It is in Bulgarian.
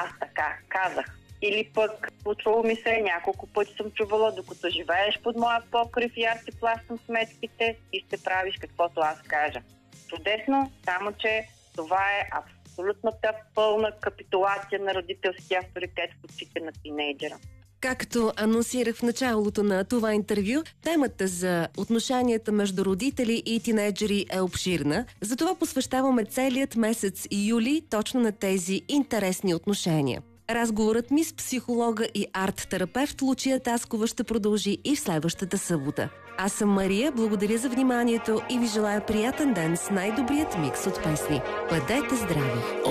аз така казах. Или пък случвало ми се, няколко пъти съм чувала, докато живееш под моя покрив и аз ти плащам сметките и ще правиш каквото аз кажа. Чудесно, само че това е абсолютната пълна капитулация на родителския авторитет в очите на тинейджера. Както анонсирах в началото на това интервю, темата за отношенията между родители и тинейджери е обширна. Затова посвещаваме целият месец юли точно на тези интересни отношения. Разговорът ми с психолога и арт-терапевт Лучия Таскова ще продължи и в следващата събота. Аз съм Мария, благодаря за вниманието и ви желая приятен ден с най-добрият микс от песни. Бъдете здрави!